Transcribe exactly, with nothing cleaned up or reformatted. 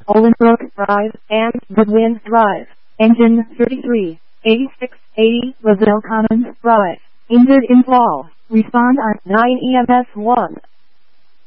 Olenbrook Drive, and Goodwin Drive. Engine thirty-three, eighty-six eighty, Roselle Commons Drive. Injured in fall. Respond on nine E M S one.